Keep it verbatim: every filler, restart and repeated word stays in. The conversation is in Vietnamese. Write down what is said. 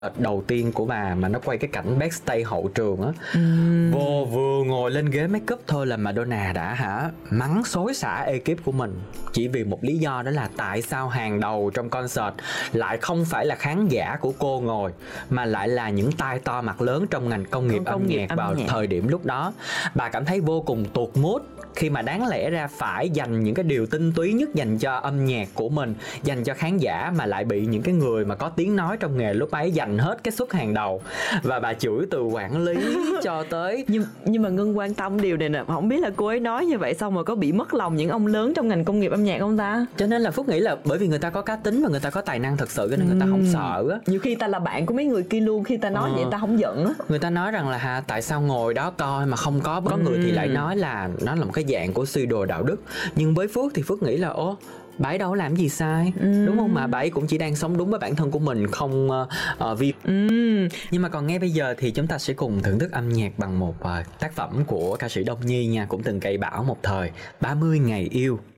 đầu tiên của bà mà nó quay cái cảnh backstage hậu trường á. Ừm. Vô vừa ngồi lên ghế make up thôi là Madonna đã hả mắng xối xả ekip của mình, chỉ vì một lý do đó là tại sao hàng đầu trong concert lại không phải là khán giả của cô ngồi, mà lại là những tai to mặt lớn trong ngành công nghiệp Công âm nghiệp nhạc âm vào nhạc. thời điểm lúc đó. Bà cảm thấy vô cùng tuột mood khi mà đáng lẽ ra phải dành những cái điều tinh túy nhất dành cho âm nhạc của mình, dành cho khán giả, mà lại bị những cái người mà có tiếng nói trong nghề lúc ấy dành hết cái suất hàng đầu. Và bà chửi từ quản lý cho tới Nhưng nhưng mà Ngân quan tâm điều này nè, không biết là cô ấy nói như vậy xong rồi có bị mất lòng những ông lớn trong ngành công nghiệp âm nhạc không ta? cho nên là Phúc nghĩ là bởi vì người ta có cá tính và người ta có tài năng thật sự, cho nên người ta không sợ á. Nhiều khi ta là bạn của mấy người kia luôn, khi ta nói Ờ. vậy ta không giận á. Người ta nói rằng là ha, tại sao ngồi đó coi mà không có có người thì lại nói là nó là một cái dạng của suy đồi đạo đức. Nhưng với Phước thì Phước nghĩ là ô, bà ấy đâu có làm gì sai, đúng không, mà bà ấy cũng chỉ đang sống đúng với bản thân của mình, không uh, uh, vi. Ừm. Nhưng mà còn ngay bây giờ thì chúng ta sẽ cùng thưởng thức âm nhạc bằng một uh, tác phẩm của ca sĩ Đông Nhi nha, cũng từng gây bão một thời, ba mươi ngày yêu.